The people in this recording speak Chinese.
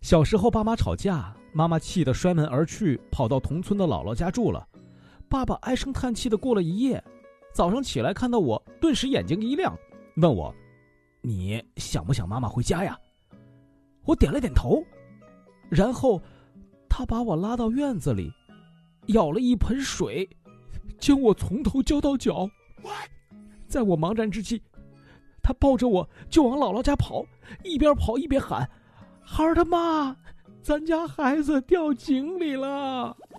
小时候爸妈吵架，妈妈气得摔门而去，跑到同村的姥姥家住了。爸爸唉声叹气地过了一夜，早上起来看到我，顿时眼睛一亮，问我：你想不想妈妈回家呀？我点了点头。然后他把我拉到院子里，舀了一盆水，将我从头浇到脚。在我茫然之际，他抱着我就往姥姥家跑，一边跑一边喊：孩儿他妈，咱家孩子掉井里了。